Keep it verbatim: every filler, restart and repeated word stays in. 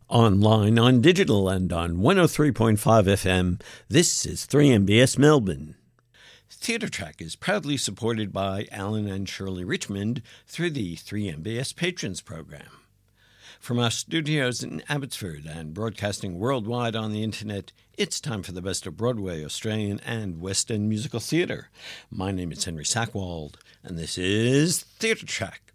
Online, on digital, and on one oh three point five F M, this is three M B S Melbourne. Theatre Track is proudly supported by Alan and Shirley Richmond through the three M B S Patrons Program. From our studios in Abbotsford and broadcasting worldwide on the internet, it's time for the best of Broadway, Australian and West End musical theatre. My name is Henry Sackwald, and this is Theatre Track.